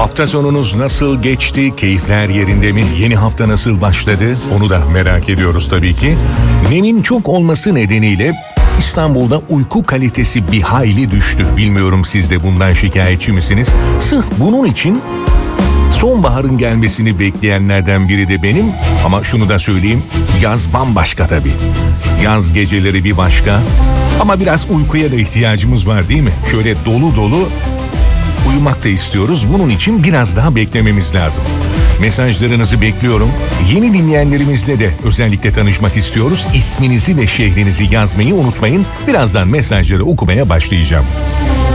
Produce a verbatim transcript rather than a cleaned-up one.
Hafta sonunuz nasıl geçti? Keyifler yerinde mi? Yeni hafta nasıl başladı? Onu da merak ediyoruz tabii ki. Nemin çok olması nedeniyle İstanbul'da uyku kalitesi bir hayli düştü. Bilmiyorum, siz de bundan şikayetçi misiniz? Sırf bunun için sonbaharın gelmesini bekleyenlerden biri de benim. Ama şunu da söyleyeyim, yaz bambaşka tabii. Yaz geceleri bir başka. Ama biraz uykuya da ihtiyacımız var, değil mi? Şöyle dolu dolu uyumak da istiyoruz. Bunun için biraz daha beklememiz lazım. Mesajlarınızı bekliyorum. Yeni dinleyenlerimizle de özellikle tanışmak istiyoruz. İsminizi ve şehrinizi yazmayı unutmayın. Birazdan mesajları okumaya başlayacağım.